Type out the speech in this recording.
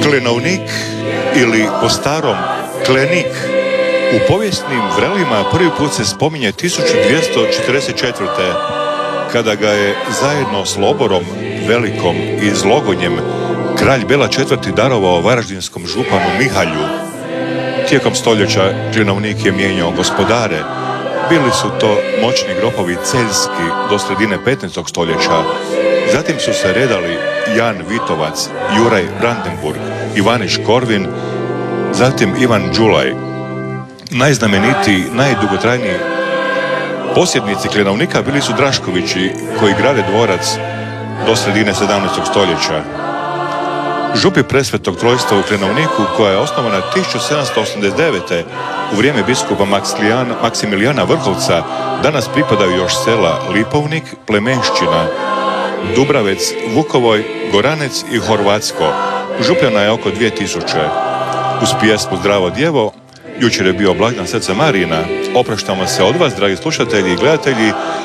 Klenovnik ili po starom Klenik u povijesnim vrelima prvi put se spominje 1244. kada ga je zajedno s Loborom Velikom i Zlogonjem kralj Bela IV. Darovao varaždinskom županu Mihalju. Tijekom stoljeća Klenovnik je mijenjao gospodare. Bili su to moćni grofovi Celjski do sredine 15. stoljeća. Zatim su se redali Jan Vitovac, Juraj Brandenburg, Ivaniš Korvin, zatim Ivan Đulaj. Najznamenitiji, najdugotrajniji posjednici Klenovnika bili su Draškovići, koji grade dvorac do sredine 17. stoljeća. Župi Presvetog Trojstva u Klenovniku, koja je osnovana 1789. u vrijeme biskupa Maksimilijana Vrhovca, danas pripadaju još sela Lipovnik, Plemenšćina, Dubravec, Vukovoj, Goranec i Horvatsko. Župljana je oko 2000. Uz pjesmu Zdravo djevo, jučer je bio blagdan Srca Marijina. Opraštamo se od vas, dragi slušatelji i gledatelji,